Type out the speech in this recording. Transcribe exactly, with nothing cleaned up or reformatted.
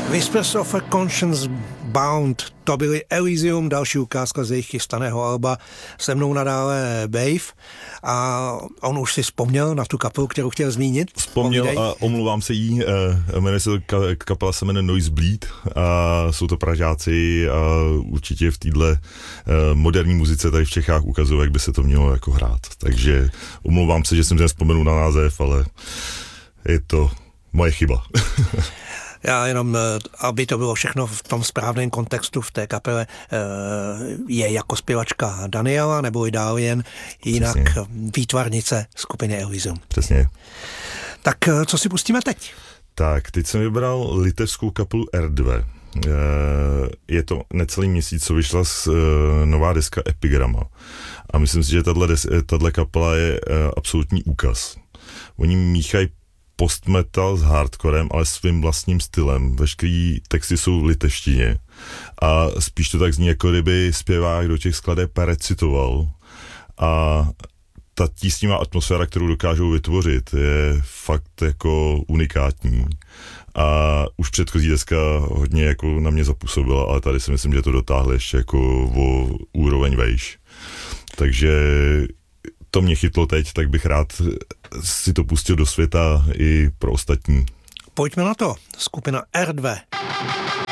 Whispers of a Conscience Bound, to byly Elysium, další ukázka z jejich chystaného alba, se mnou nadále Bave. A on už si vzpomněl na tu kapelu, kterou chtěl zmínit? Vzpomněl Povídej. A omluvám se jí, jmenuje se ka- kapela se jmenuje Noisebleed a jsou to Pražáci a určitě v téhle moderní muzice tady v Čechách ukazují, jak by se to mělo jako hrát. Takže omlouvám se, že jsem nevzpomenul na název, ale je to moje chyba. Já jenom, aby to bylo všechno v tom správném kontextu v té kapele, je jako zpěvačka Daniela, nebo i dál jen jinak Přesně. výtvarnice skupiny Elysium. Přesně. Tak co si pustíme teď? Tak, teď jsem vybral litevskou kapelu R dva. Je to necelý měsíc, co vyšla z nová deska Epigrama. A myslím si, že tato kapela je absolutní úkaz. Oni míchají postmetal s hardcorem, ale svým vlastním stylem. Veškerý texty jsou v litevštině. A spíš to tak zní, jako kdyby zpěvák do těch skladeb recitoval. A ta tísnivá atmosféra, kterou dokážou vytvořit, je fakt jako unikátní. A už předchozí deska hodně jako na mě zapůsobila, ale tady si myslím, že to dotáhli ještě jako o úroveň vejš. Takže to mě chytlo teď, tak bych rád si to pustil do světa i pro ostatní. Pojďme na to. Skupina R dva.